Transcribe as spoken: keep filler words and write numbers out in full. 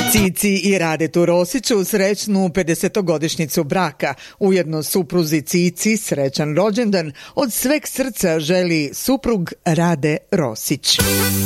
Cici i Radetu Rosiću srećnu pedesetogodišnjicu braka. Ujedno supruzi Cici srećan rođendan od sveg srca želi suprug Rade Rosić.